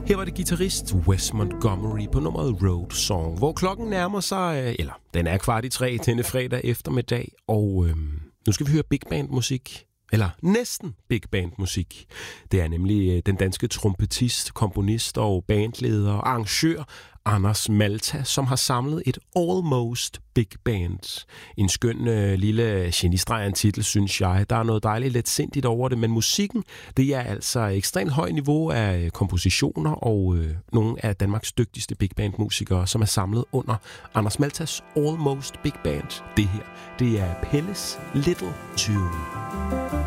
Her var det guitarist Wes Montgomery på nummeret Road Song, hvor klokken nærmer sig, eller den er 2:45 denne fredag eftermiddag, og nu skal vi høre big band musik. Eller næsten big band musik. Det er nemlig den danske trompetist, komponist og bandleder og arrangør Anders Malta, som har samlet et almost big band. En skøn lille genistreg af en titel, synes jeg. Der er noget dejligt letsindigt over det, men musikken, det er altså ekstremt højt niveau af kompositioner og nogle af Danmarks dygtigste big band musikere, som er samlet under Anders Maltas almost big band. Det her, det er Pelles Little Tune.